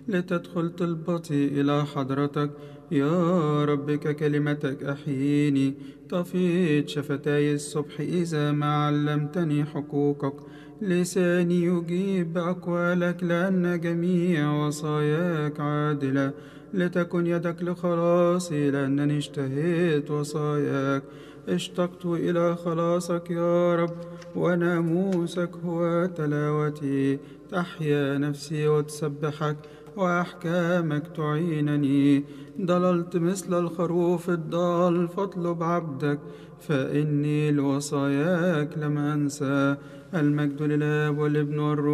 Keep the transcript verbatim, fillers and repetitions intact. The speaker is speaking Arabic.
لتدخل طلبتي إلى حضرتك. يا رب ككلمتك أحييني، تفيض شفتاي الصبح إذا ما علمتني حقوقك. لساني يجيب بأقوالك لأن جميع وصاياك عادلة. لتكن يدك لخلاصي لأنني اشتهيت وصاياك. اشتقت إلى خلاصك يا رب، وناموسك هو تلاوتي. تحيا نفسي وتسبحك، وأحكامك تعينني. ضللت مثل الخروف الضال، فاطلب عبدك، فإني لوصاياك لم أنسى. المجد للآب والابن والروح